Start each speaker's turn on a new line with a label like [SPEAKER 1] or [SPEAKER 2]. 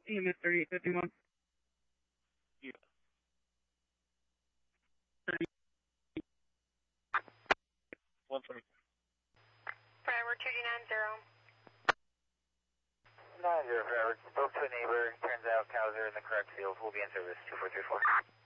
[SPEAKER 1] EMS 3851.
[SPEAKER 2] Yeah. 120.
[SPEAKER 3] Forever 290.
[SPEAKER 4] 90 forever. Spoke to a neighbor. Turns out cows are in the correct field. We'll be in service. 2434.